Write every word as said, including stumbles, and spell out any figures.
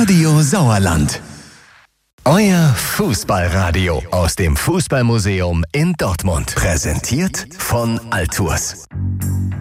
Radio Sauerland. Euer Fußballradio aus dem Fußballmuseum in Dortmund. Präsentiert von Altours.